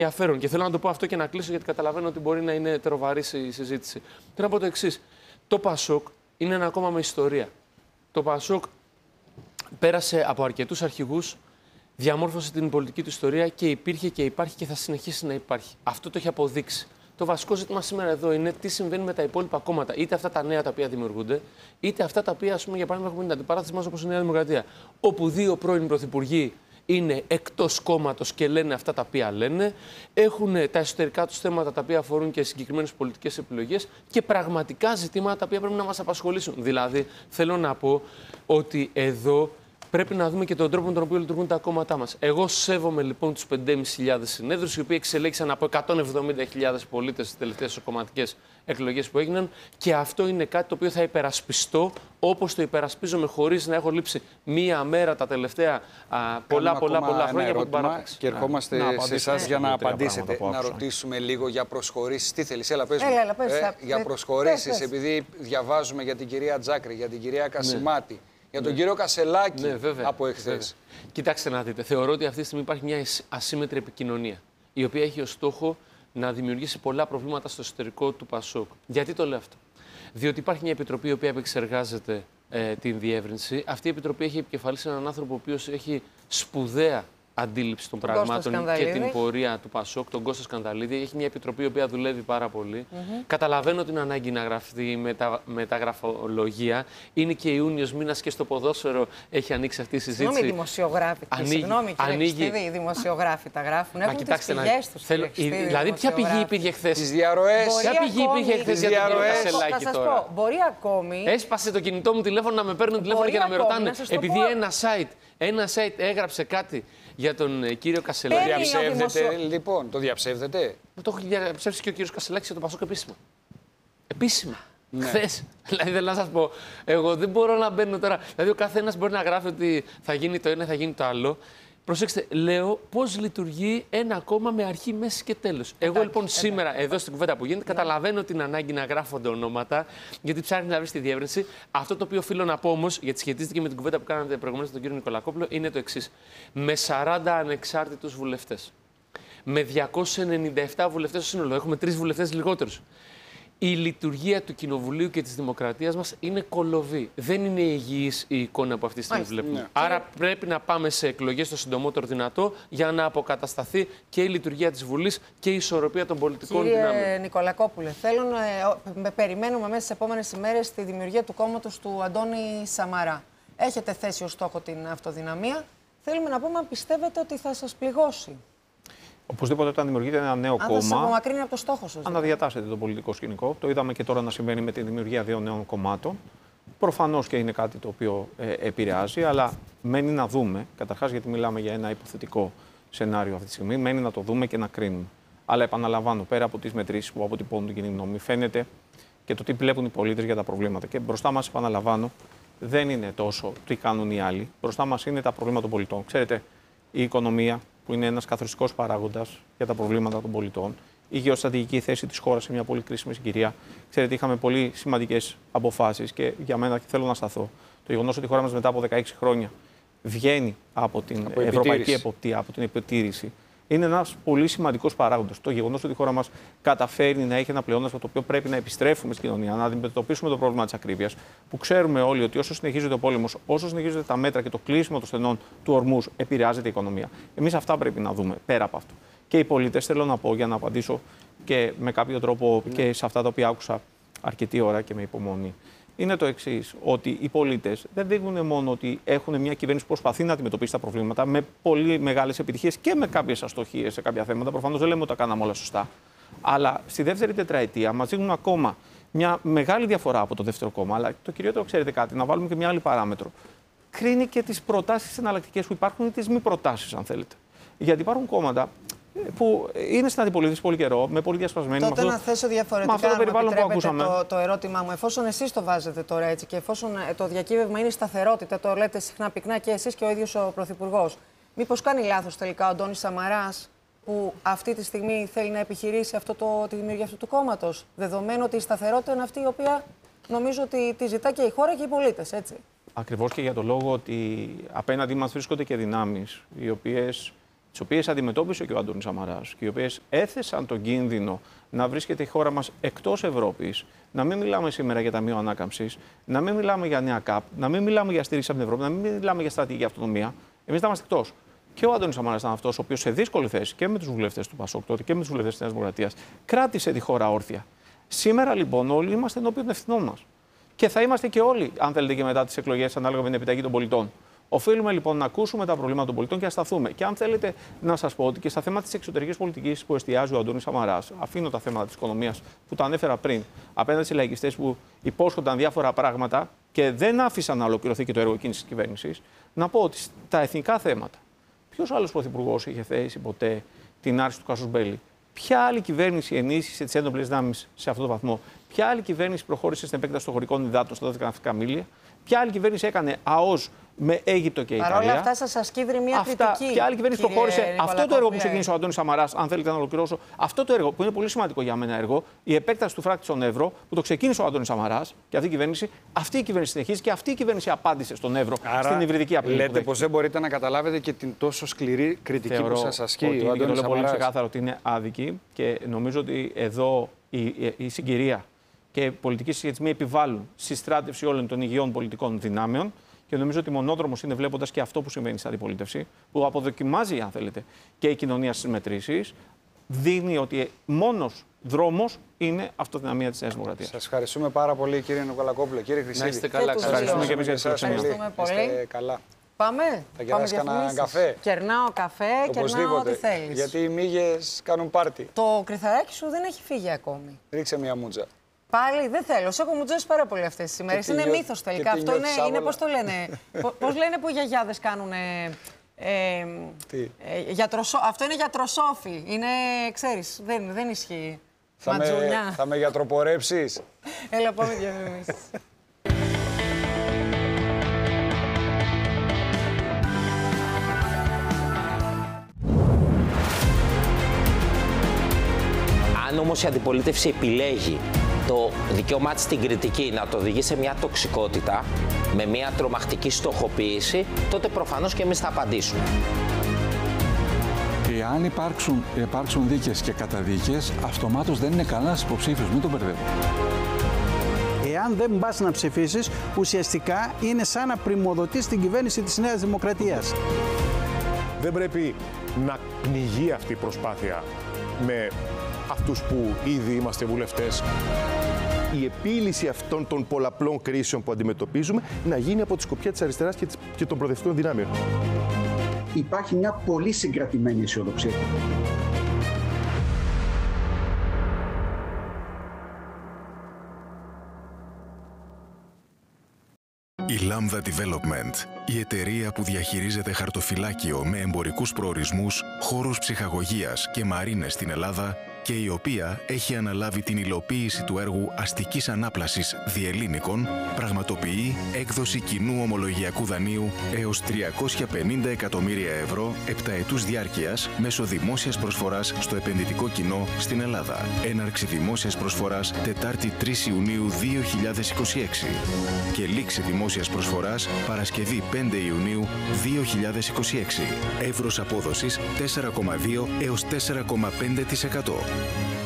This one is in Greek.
ενδιαφέρον. Και θέλω να το πω αυτό και να κλείσω, γιατί καταλαβαίνω ότι μπορεί να είναι τεροβαρής η συζήτηση. Θέλω να πω το εξής. Το Πασόκ είναι ένα κόμμα με ιστορία. Το Πασόκ πέρασε από αρκετούς αρχηγούς, διαμόρφωσε την πολιτική του ιστορία και υπήρχε και υπάρχει και θα συνεχίσει να υπάρχει. Αυτό το έχει αποδείξει. Το βασικό ζήτημα σήμερα εδώ είναι τι συμβαίνει με τα υπόλοιπα κόμματα. Είτε αυτά τα νέα τα οποία δημιουργούνται, είτε αυτά τα οποία, ας πούμε, για παράδειγμα, έχουμε την αντιπαράθεση μας όπως η Νέα Δημοκρατία. Όπου δύο πρώην πρωθυπουργοί είναι εκτός κόμματος και λένε αυτά τα οποία λένε, έχουν τα εσωτερικά τους θέματα τα οποία αφορούν και συγκεκριμένες πολιτικές επιλογές και πραγματικά ζητήματα τα οποία πρέπει να μας απασχολήσουν. Δηλαδή, θέλω να πω ότι εδώ πρέπει να δούμε και τον τρόπο με τον οποίο λειτουργούν τα κόμματά μας. Εγώ σέβομαι λοιπόν τους 5.500 συνέδρους, οι οποίοι εξελέγησαν από 170.000 πολίτες στις τελευταίες κομματικές εκλογές που έγιναν, και αυτό είναι κάτι το οποίο θα υπερασπιστώ, όπως το υπερασπίζομαι, χωρίς να έχω λείψει μία μέρα τα τελευταία πολλά χρόνια από την παράταξη. Και ερχόμαστε σε εσάς για να απαντήσετε. Να ρωτήσουμε λίγο για προσχωρήσεις. Τι θέλεις, έλα πες μου. Για προσχωρήσεις, επειδή διαβάζουμε για την κυρία Τζάκρη, για την κυρία Κασιμάτη. Για τον κύριο Κασελάκη από εχθές. Κοιτάξτε να δείτε. Θεωρώ ότι αυτή τη στιγμή υπάρχει μια ασύμμετρη επικοινωνία, η οποία έχει ως στόχο να δημιουργήσει πολλά προβλήματα στο εσωτερικό του Πασόκ. Γιατί το λέω αυτό? Διότι υπάρχει μια επιτροπή η οποία επεξεργάζεται την διεύρυνση. Αυτή η επιτροπή έχει επικεφαλίσει έναν άνθρωπο ο οποίος έχει σπουδαία αντίληψη των πραγμάτων και την πορεία του Πασόκ, τον Κώστα Σκανδαλίδη. Έχει μια επιτροπή η οποία δουλεύει πάρα πολύ. Καταλαβαίνω την ανάγκη να γραφτεί μεταγραφολογία. Είναι και Ιούνιος μήνας και στο ποδόσφαιρο έχει ανοίξει αυτή η συζήτηση. Συγγνώμη, δημοσιογράφοι. Συγγνώμη, κύριε, οι δημοσιογράφοι τα γράφουν. Έχουν τις πηγές τους. Δηλαδή, ποια πηγή υπήρχε χθες? Τις διαρροές. Ποια πηγή υπήρχε χθες για τον κύριο Κασελάκη τώρα? Μπορεί ακόμη. Έσπασε το κινητό μου τηλέφωνο να με παίρνουν τηλέφωνο και να με ρωτάνε. Επειδή ένα site έγραψε κάτι για τον κύριο Κασελάκη. Το διαψεύδεται, λοιπόν, το διαψεύδεται. Το έχει διαψεύσει και ο κύριος Κασελάκης για το Πασόκ επίσημα. Επίσημα. Χθες. Δηλαδή, θέλω να σας πω, εγώ δεν μπορώ να μπαίνω τώρα. Δηλαδή, ο καθένας μπορεί να γράφει ότι θα γίνει το ένα, θα γίνει το άλλο. Προσέξτε, λέω πώς λειτουργεί ένα κόμμα με αρχή, μέση και τέλος. Εγώ λοιπόν σήμερα, εδώ στην κουβέντα που γίνεται, καταλαβαίνω την ανάγκη να γράφονται ονόματα, γιατί ψάχνει να βρει τη διεύρυνση. Αυτό το οποίο οφείλω να πω όμως, γιατί σχετίζεται και με την κουβέντα που κάνατε προηγουμένως με τον κύριο Νικολακόπουλο, είναι το εξής. Με 40 ανεξάρτητους βουλευτές, με 297 βουλευτές στο σύνολο, έχουμε 3 βουλευτές λιγότερους. Η λειτουργία του Κοινοβουλίου και της Δημοκρατίας μας είναι κολοβή. Δεν είναι υγιής η εικόνα που αυτή τη στιγμή βλέπουμε. Ναι. Άρα πρέπει να πάμε σε εκλογές το συντομότερο δυνατό για να αποκατασταθεί και η λειτουργία της Βουλής και η ισορροπία των πολιτικών δυνάμεων. Κύριε Νικολακόπουλε, θέλω να περιμένουμε μέσα στις επόμενες ημέρες τη δημιουργία του κόμματος του Αντώνη Σαμαρά. Έχετε θέσει ως στόχο την αυτοδυναμία. Θέλουμε να πούμε αν πιστεύετε ότι θα σας πληγώσει. Οπωσδήποτε, όταν δημιουργείται ένα νέο κόμμα. Αν θα σας απομακρύνει από το στόχο σας. Αναδιατάσσεται το πολιτικό σκηνικό. Το είδαμε και τώρα να συμβαίνει με τη δημιουργία 2 νέων κομμάτων. Προφανώς και είναι κάτι το οποίο επηρεάζει, αλλά μένει να δούμε. Καταρχάς, γιατί μιλάμε για ένα υποθετικό σενάριο αυτή τη στιγμή, μένει να το δούμε και να κρίνουμε. Αλλά επαναλαμβάνω, πέρα από τις μετρήσεις που αποτυπώνουν την κοινή γνώμη, φαίνεται και το τι βλέπουν οι πολίτες για τα προβλήματα. Και μπροστά μας, επαναλαμβάνω, δεν είναι τόσο τι κάνουν οι άλλοι. Μπροστά μας είναι τα προβλήματα των πολιτών. Ξέρετε, η οικονομία, που είναι ένας καθοριστικός παράγοντας για τα προβλήματα των πολιτών, η γεωστρατηγική θέση της χώρας σε μια πολύ κρίσιμη συγκυρία. Ξέρετε, είχαμε πολύ σημαντικές αποφάσεις και για μένα θέλω να σταθώ. Το γεγονός ότι η χώρα μας μετά από 16 χρόνια βγαίνει από την ευρωπαϊκή εποπτεία, από την επιτήρηση, είναι ένας πολύ σημαντικός παράγοντας. Το γεγονός ότι η χώρα μας καταφέρνει να έχει ένα πλεόνασμα το οποίο πρέπει να επιστρέφουμε στην κοινωνία, να αντιμετωπίσουμε το πρόβλημα της ακρίβειας, που ξέρουμε όλοι ότι όσο συνεχίζεται ο πόλεμος, όσο συνεχίζονται τα μέτρα και το κλείσιμο των στενών του ορμούς, επηρεάζεται η οικονομία. Εμείς αυτά πρέπει να δούμε πέρα από αυτό. Και οι πολίτες, θέλω να πω, για να απαντήσω και με κάποιο τρόπο και σε αυτά τα οποία άκουσα αρκετή ώρα και με υπομονή, είναι το εξής, ότι οι πολίτες δεν δείχνουν μόνο ότι έχουν μια κυβέρνηση που προσπαθεί να αντιμετωπίσει τα προβλήματα με πολύ μεγάλες επιτυχίες και με κάποιες αστοχίες σε κάποια θέματα. Προφανώς δεν λέμε ότι τα κάναμε όλα σωστά. Αλλά στη δεύτερη τετραετία μας δείχνουν ακόμα μια μεγάλη διαφορά από το δεύτερο κόμμα. Αλλά το κυριότερο, ξέρετε κάτι, να βάλουμε και μια άλλη παράμετρο. Κρίνει και τις προτάσεις εναλλακτικές που υπάρχουν ή τις μη προτάσεις, αν θέλετε. Γιατί υπάρχουν κόμματα που είναι στην αντιπολίτευση πολύ καιρό, με πολύ διασπασμένη. Τότε να θέσω διαφορετικά το ερώτημά μου. Εφόσον εσείς το βάζετε τώρα έτσι και εφόσον το διακύβευμα είναι σταθερότητα, το λέτε συχνά πυκνά και εσείς και ο ίδιος ο Πρωθυπουργός, μήπως κάνει λάθος τελικά ο Αντώνης Σαμαράς που αυτή τη στιγμή θέλει να επιχειρήσει τη δημιουργία αυτού του κόμματος, δεδομένου ότι η σταθερότητα είναι αυτή η οποία νομίζω ότι τη ζητά και η χώρα και οι πολίτες, έτσι? Ακριβώς, και για το λόγο ότι απέναντί μας βρίσκονται και δυνάμεις οι οποίες τις οποίες αντιμετώπισε και ο Αντώνης Σαμαράς και οι οποίες έθεσαν τον κίνδυνο να βρίσκεται η χώρα μας εκτός Ευρώπης, να μην μιλάμε σήμερα για Ταμείο Ανάκαμψης, να μην μιλάμε για νέα ΚΑΠ, να μην μιλάμε για στήριξη από την Ευρώπη, να μην μιλάμε για στρατηγική αυτονομία. Εμείς θα είμαστε εκτός. Και ο Αντώνης Σαμαράς ήταν αυτός ο οποίος σε δύσκολη θέση και με τους βουλευτές του ΠΑΣΟΚ τότε και με τους βουλευτές της Νέας Δημοκρατίας κράτησε τη χώρα όρθια. Σήμερα λοιπόν όλοι είμαστε ενώπιον των ευθυνών μας. Και θα είμαστε και όλοι, αν θέλετε, και μετά τις εκλογές, ανάλογα με την επιταγή των πολιτών. Οφείλουμε λοιπόν να ακούσουμε τα προβλήματα των πολιτών και να σταθούμε. Και αν θέλετε να σας πω ότι και στα θέματα της εξωτερικής πολιτικής που εστιάζει ο Αντώνης Σαμαράς, αφήνω τα θέματα της οικονομίας που τα ανέφερα πριν, απέναντι σε λαϊκιστές που υπόσχονταν διάφορα πράγματα και δεν άφησαν να ολοκληρωθεί και το έργο εκείνης της κυβέρνησης, να πω ότι στα εθνικά θέματα, ποιος άλλος πρωθυπουργός είχε θέσει ποτέ την άρση του Κάσους Μπέλη? Ποια άλλη κυβέρνηση ενίσχυσε τις ένοπλες δυνάμεις σε αυτόν τον βαθμό? Ποια άλλη κυβέρνηση προχώρησε στην επέκταση των χωρικών υδάτων στα 12 ναυτικά μίλια? Ποια άλλη κυβέρνηση έκανε ΑΟΣ με Αίγυπτο και Ιταλία? Παρ' όλα αυτά σας ασκεί μια κριτική. Ποια άλλη κυβέρνηση προχώρησε αυτό το έργο που ξεκίνησε ο Αντώνης Σαμαράς, αν θέλετε να ολοκληρώσω? Αυτό το έργο που είναι πολύ σημαντικό για μένα έργο, η επέκταση του φράκτη στον Εύρο, που το ξεκίνησε ο Αντώνης Σαμαράς και αυτή η κυβέρνηση συνεχίζει και αυτή η κυβέρνηση απάντησε στον Εύρο, στην υβριδική απειλή. Λέτε πως δεν μπορείτε να καταλάβετε και την τόσο σκληρή κριτική που σας ασκεί ο Αντώνης Σαμαράς? Είναι πολύ ξεκάθαρο ότι είναι άδικη και νομίζω ότι εδώ η συγκυρία και οι πολιτικοί συσχετισμοί επιβάλλουν συστράτευση όλων των υγιών πολιτικών δυνάμεων. Και νομίζω ότι μονόδρομος είναι, βλέποντας και αυτό που συμβαίνει στην αντιπολίτευση, που αποδοκιμάζει, αν θέλετε, και η κοινωνία στις μετρήσεις, δείχνει ότι μόνος δρόμος είναι αυτοδυναμία της Νέας Δημοκρατίας. Σας ευχαριστούμε πάρα πολύ, κύριε Νικολακόπουλο. Κύριε Χρυσίδη, να είστε καλά. Ευχαριστούμε και εμείς για την Ευχαριστούμε πολύ. Καλά. Πάμε. Θα κεράσει κανένα καφέ? Κερνάω καφέ, κερνάω ό,τι θέλεις. Γιατί οι μύγες κάνουν πάρτι. Το κρυθαράκι σου δεν έχει φύγει ακόμη. Ρίξε μια μούτζα. Πάλι δεν θέλω. Σε έχω μουτζώσει πάρα πολύ αυτές τις ημέρες. Είναι μύθος τελικά. Αυτό είναι πώς το λένε. Πώς λένε που οι γιαγιάδες κάνουν. Αυτό είναι γιατροσόφι. Είναι, ξέρεις, δεν ισχύει. Θα με γιατροπορέψεις? Έλα, πάμε διαφημίσεις. Αν όμως η αντιπολίτευση επιλέγει το δικαίωμά της στην κριτική να το οδηγεί σε μια τοξικότητα, με μια τρομακτική στοχοποίηση, τότε προφανώς και εμείς θα απαντήσουμε. Εάν υπάρξουν δίκες και καταδίκες, αυτομάτως δεν είναι κανένας υποψήφιος. Μην τον μπερδεύουμε. Εάν δεν πας να ψηφίσεις, ουσιαστικά είναι σαν να πριμοδοτείς την κυβέρνηση της Νέας Δημοκρατίας. Δεν πρέπει να πνιγεί αυτή η προσπάθεια με αυτούς που ήδη είμαστε βουλευτές. Η επίλυση αυτών των πολλαπλών κρίσεων που αντιμετωπίζουμε να γίνει από τη σκοπιά της αριστεράς και των προοδευτικών δυνάμεων. Υπάρχει μια πολύ συγκρατημένη αισιοδοξία. Η Lambda Development, η εταιρεία που διαχειρίζεται χαρτοφυλάκιο με εμπορικούς προορισμούς, χώρους ψυχαγωγίας και μαρίνες στην Ελλάδα και η οποία έχει αναλάβει την υλοποίηση του έργου αστικής ανάπλασης διελλήνικων, πραγματοποιεί έκδοση κοινού ομολογιακού δανείου έως 350 εκατομμύρια ευρώ επταετούς διάρκειας μέσω δημόσιας προσφοράς στο επενδυτικό κοινό στην Ελλάδα. Έναρξη δημόσιας προσφοράς Τετάρτη 3 Ιουνίου 2026 και λήξη δημόσιας προσφοράς Παρασκευή 5 Ιουνίου 2026. Εύρος απόδοσης 4,2 έως 4,5%.